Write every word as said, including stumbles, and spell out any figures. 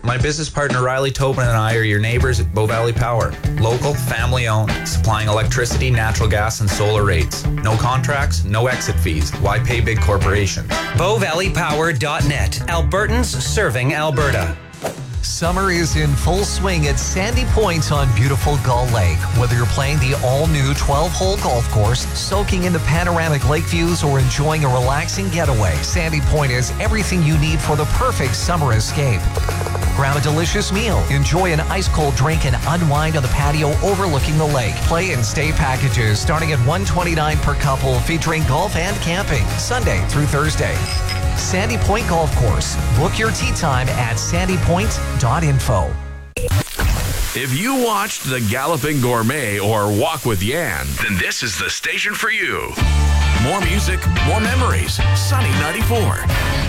My business partner Riley Tobin and I are your neighbors at Bow Valley Power. Local, family-owned, supplying electricity, natural gas, and solar rates. No contracts, no exit fees. Why pay big corporations? bow valley power dot net. Albertans serving Alberta. Summer is in full swing at Sandy Point on beautiful Gull Lake. Whether you're playing the all-new twelve-hole golf course, soaking in the panoramic lake views, or enjoying a relaxing getaway, Sandy Point is everything you need for the perfect summer escape. Grab a delicious meal, enjoy an ice-cold drink, and unwind on the patio overlooking the lake. Play and stay packages starting at one hundred twenty-nine dollars per couple, featuring golf and camping, Sunday through Thursday. Sandy Point Golf Course. Book your tee time at sandy point dot info. If you watched The Galloping Gourmet or Walk with Yan, then this is the station for you. More music, more memories. Sunny ninety-four.